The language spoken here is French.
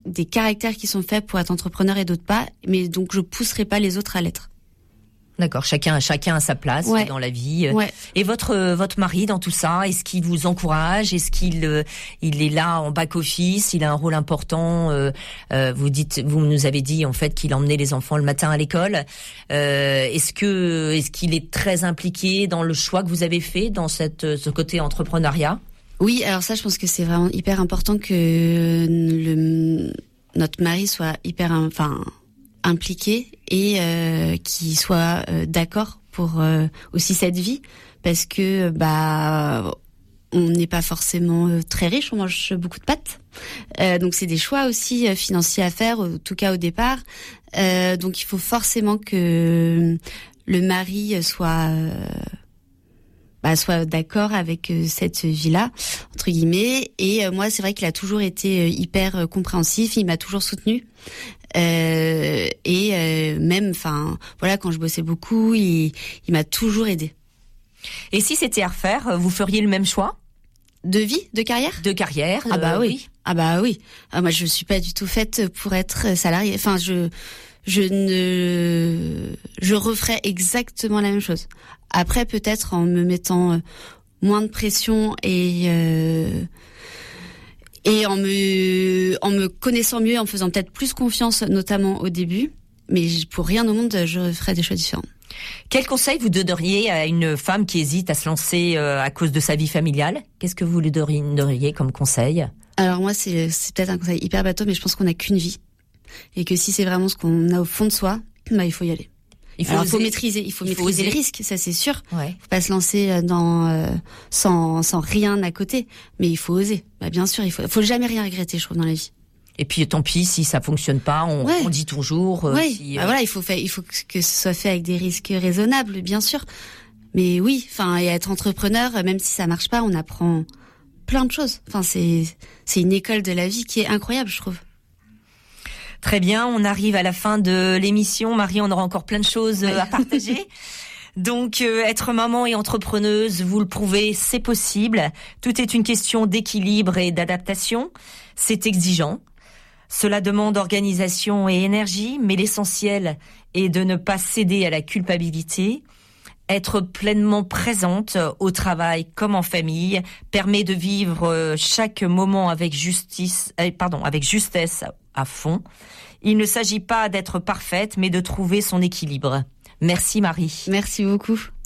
des caractères qui sont faits pour être entrepreneur et d'autres pas, mais donc je pousserai pas les autres à l'être. D'accord, chacun a sa place dans la vie. Ouais. Et votre mari dans tout ça, est-ce qu'il vous encourage? Est-ce qu'il est là en back office? Il a un rôle important. Vous nous avez dit en fait qu'il emmenait les enfants le matin à l'école. Est-ce qu'il est très impliqué dans le choix que vous avez fait dans ce côté entrepreneuriat? Oui, alors ça, je pense que c'est vraiment hyper important que notre mari soit impliqué et qui soit d'accord pour aussi cette vie, parce que on n'est pas forcément très riche, on mange beaucoup de pâtes, donc c'est des choix aussi financiers à faire, en tout cas au départ, donc il faut forcément que le mari soit d'accord avec cette vie-là, entre guillemets. Et moi, c'est vrai qu'il a toujours été hyper compréhensif, il m'a toujours soutenue. Même, quand je bossais beaucoup, il m'a toujours aidée. Et si c'était à refaire, vous feriez le même choix? De vie, de carrière? De carrière. Oui. Ah bah oui. Ah, moi, je suis pas du tout faite pour être salariée. Enfin, je referais exactement la même chose. Après, peut-être en me mettant moins de pression et en me connaissant mieux, en me faisant peut-être plus confiance, notamment au début. Mais pour rien au monde, je ferais des choix différents. Quel conseil vous donneriez à une femme qui hésite à se lancer à cause de sa vie familiale? Qu'est-ce que vous lui donneriez comme conseil? Alors moi, c'est peut-être un conseil hyper bateau, mais je pense qu'on n'a qu'une vie. Et que si c'est vraiment ce qu'on a au fond de soi, il faut y aller. Il faut maîtriser les risques, ça c'est sûr. Ouais. Faut pas se lancer sans rien à côté, mais il faut oser. Bien sûr, il faut jamais rien regretter, je trouve, dans la vie. Et puis tant pis si ça fonctionne pas, on dit toujours. Il faut que ce soit fait avec des risques raisonnables, bien sûr. Mais oui, et être entrepreneur, même si ça marche pas, on apprend plein de choses. C'est une école de la vie qui est incroyable, je trouve. Très bien, on arrive à la fin de l'émission. Marie, on aura encore plein de choses à partager. Donc, être maman et entrepreneuse, vous le prouvez, c'est possible. Tout est une question d'équilibre et d'adaptation. C'est exigeant. Cela demande organisation et énergie, mais l'essentiel est de ne pas céder à la culpabilité. Être pleinement présente au travail comme en famille permet de vivre chaque moment avec justesse à fond. Il ne s'agit pas d'être parfaite, mais de trouver son équilibre. Merci Marie. Merci beaucoup.